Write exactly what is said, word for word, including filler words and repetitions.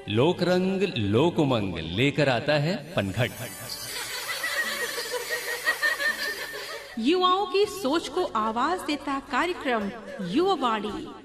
लोक रंग लोक उमंग लेकर आता है पनघट। युवाओं की सोच को आवाज देता कार्यक्रम युवावाणी।